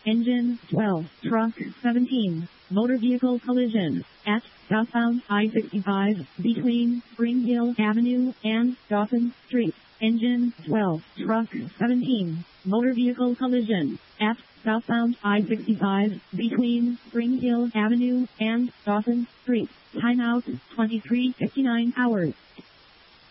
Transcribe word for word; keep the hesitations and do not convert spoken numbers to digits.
Engine twelve. Truck seventeen. Motor vehicle collision at southbound I sixty-five between Spring Hill Avenue and Dawson Street. Engine twelve. Truck seventeen. Motor vehicle collision at southbound I sixty-five between Spring Hill Avenue and Dawson Street. Timeout twenty-three fifty-nine hours.